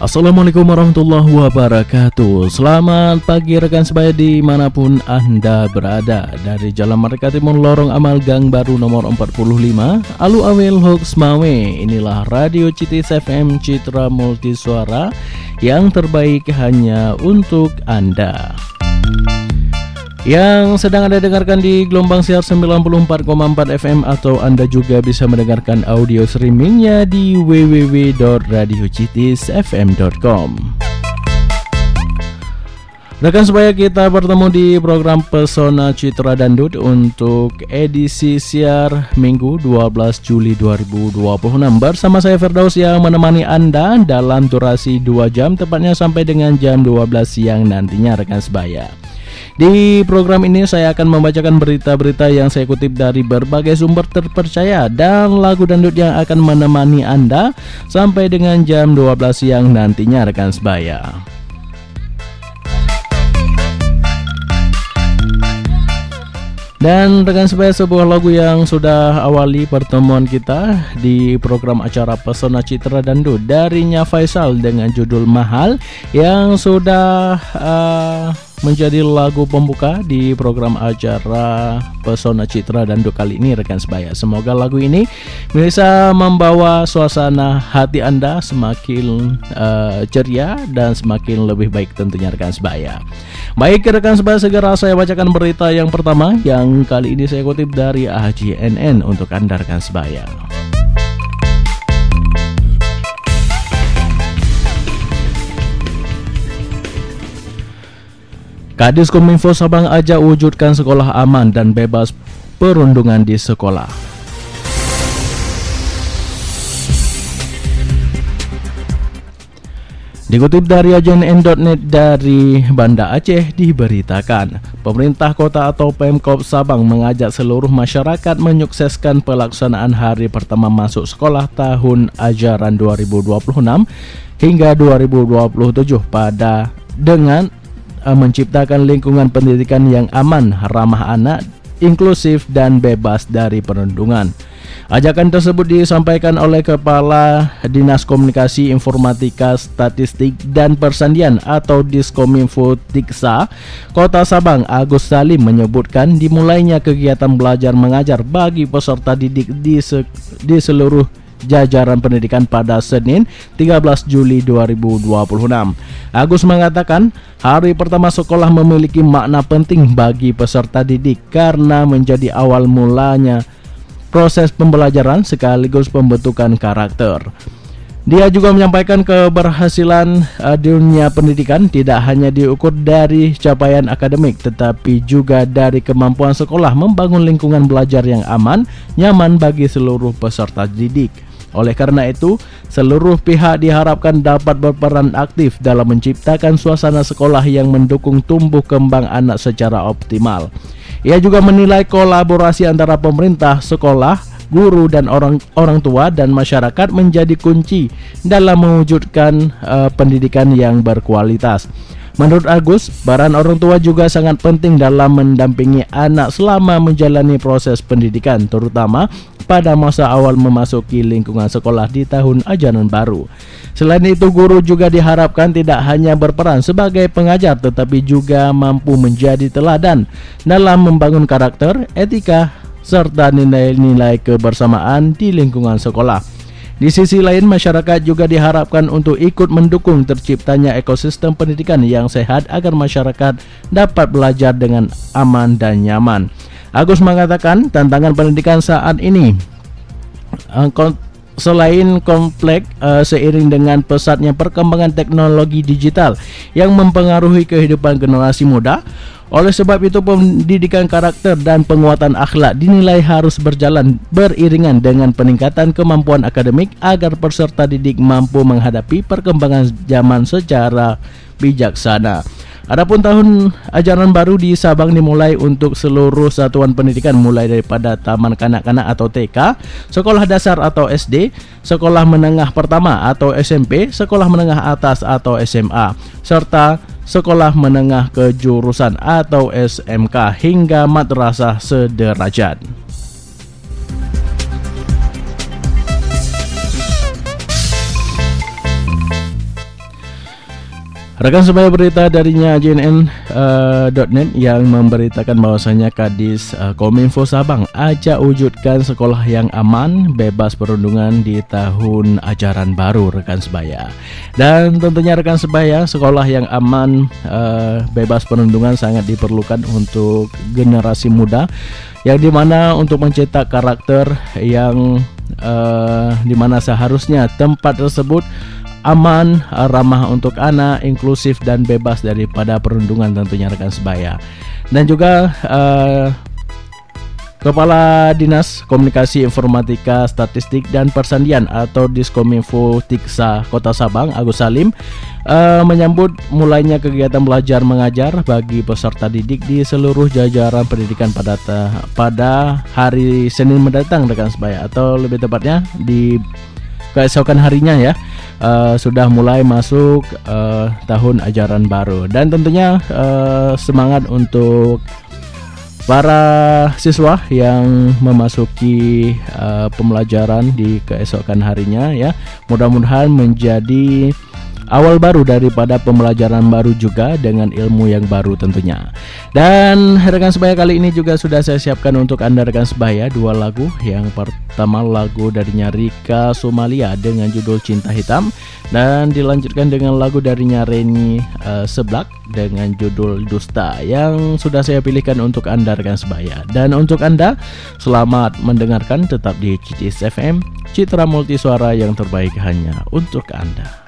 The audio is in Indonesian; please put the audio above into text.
Assalamualaikum warahmatullahi wabarakatuh. Selamat pagi rekan sebaya dimanapun Anda berada. Dari Jalan Merdeka Timur Lorong Amal Gang Baru nomor 45 Alu Awel Hoax Mawe. Inilah Radio Citis FM Citra Multisuara yang terbaik hanya untuk Anda. Yang sedang Anda dengarkan di gelombang siar 94,4 FM atau Anda juga bisa mendengarkan audio streamingnya di www.radiocitisfm.com. Rekan sebaya, kita bertemu di program Pesona Citra Dangdut untuk edisi siar Minggu 12 Juli 2026 bersama saya Firdaus yang menemani Anda dalam durasi 2 jam tepatnya sampai dengan jam 12 siang nantinya rekan sebaya. Di program ini saya akan membacakan berita-berita yang saya kutip dari berbagai sumber terpercaya dan lagu dangdut yang akan menemani Anda sampai dengan jam 12 siang nantinya rekan sebaya. Dan rekan sebaya, sebuah lagu yang sudah awali pertemuan kita di program acara Pesona Citra Dangdut dari Nya Faisal dengan judul Mahal yang sudah menjadi lagu pembuka di program acara Pesona Citra Dangdut kali ini rekan sebaya. Semoga lagu ini bisa membawa suasana hati Anda semakin ceria dan semakin lebih baik tentunya rekan sebaya. Baik rekan sebaya, segera saya bacakan berita yang pertama yang kali ini saya kutip dari AJNN untuk Anda rekan sebaya. Kadiskominfo Sabang ajak wujudkan sekolah aman dan bebas perundungan di sekolah. Dikutip dari AJNN.net dari Banda Aceh diberitakan, pemerintah kota atau Pemkop Sabang mengajak seluruh masyarakat menyukseskan pelaksanaan hari pertama masuk sekolah tahun ajaran 2026 hingga 2027 dengan menciptakan lingkungan pendidikan yang aman, ramah anak, inklusif dan bebas dari perundungan. Ajakan tersebut disampaikan oleh Kepala Dinas Komunikasi Informatika Statistik dan Persandian atau Diskominfo Tiksa Kota Sabang Agus Salim menyebutkan dimulainya kegiatan belajar mengajar bagi peserta didik di seluruh jajaran pendidikan pada Senin 13 Juli 2026. Agus mengatakan hari pertama sekolah memiliki makna penting bagi peserta didik karena menjadi awal mulanya proses pembelajaran sekaligus pembentukan karakter. Dia juga menyampaikan keberhasilan dunia pendidikan tidak hanya diukur dari capaian akademik tetapi juga dari kemampuan sekolah membangun lingkungan belajar yang aman, nyaman bagi seluruh peserta didik. Oleh karena itu, seluruh pihak diharapkan dapat berperan aktif dalam menciptakan suasana sekolah yang mendukung tumbuh kembang anak secara optimal. Ia juga menilai kolaborasi antara pemerintah, sekolah, guru dan orang tua dan masyarakat menjadi kunci dalam mewujudkan pendidikan yang berkualitas. Menurut Agus, peran orang tua juga sangat penting dalam mendampingi anak selama menjalani proses pendidikan, terutama pada masa awal memasuki lingkungan sekolah di tahun ajaran baru. Selain itu, guru juga diharapkan tidak hanya berperan sebagai pengajar tetapi juga mampu menjadi teladan dalam membangun karakter, etika, serta nilai-nilai kebersamaan di lingkungan sekolah. Di sisi lain, masyarakat juga diharapkan untuk ikut mendukung terciptanya ekosistem pendidikan yang sehat agar masyarakat dapat belajar dengan aman dan nyaman. Agus mengatakan tantangan pendidikan saat ini selain kompleks seiring dengan pesatnya perkembangan teknologi digital yang mempengaruhi kehidupan generasi muda. Oleh sebab itu, pendidikan karakter dan penguatan akhlak dinilai harus berjalan beriringan dengan peningkatan kemampuan akademik agar peserta didik mampu menghadapi perkembangan zaman secara bijaksana. Adapun tahun ajaran baru di Sabang dimulai untuk seluruh satuan pendidikan mulai daripada taman kanak-kanak atau TK, sekolah dasar atau SD, sekolah menengah pertama atau SMP, sekolah menengah atas atau SMA, serta sekolah menengah kejurusan atau SMK hingga madrasah sederajat. Rekan sebaya berita darinya JNN.net yang memberitakan bahwasanya Kadis Kominfo Sabang ajak wujudkan sekolah yang aman, bebas perundungan di tahun ajaran baru rekan sebaya. Dan tentunya rekan sebaya, sekolah yang aman, bebas perundungan sangat diperlukan untuk generasi muda, yang dimana untuk mencetak karakter yang dimana seharusnya tempat tersebut aman, ramah untuk anak, inklusif dan bebas daripada perundungan tentunya rekan sebaya. Dan juga Kepala Dinas Komunikasi Informatika Statistik dan Persandian atau Diskominfo Tiksa Kota Sabang, Agus Salim, menyambut mulainya kegiatan belajar mengajar bagi peserta didik di seluruh jajaran pendidikan pada hari Senin mendatang rekan sebaya, atau lebih tepatnya di keesokan harinya ya. Sudah mulai masuk tahun ajaran baru, dan tentunya semangat untuk para siswa yang memasuki pembelajaran di keesokan harinya ya. Mudah-mudahan menjadi awal baru daripada pembelajaran baru juga dengan ilmu yang baru tentunya. Dan rekan sebaya, kali ini juga sudah saya siapkan untuk Anda rekan sebaya 2 lagu. Yang pertama lagu darinya Rika Somalia dengan judul Cinta Hitam, dan dilanjutkan dengan lagu darinya Reni Seblak dengan judul Dusta, yang sudah saya pilihkan untuk Anda rekan sebaya. Dan untuk Anda, selamat mendengarkan, tetap di CITIS FM, Citra Multisuara yang terbaik hanya untuk Anda.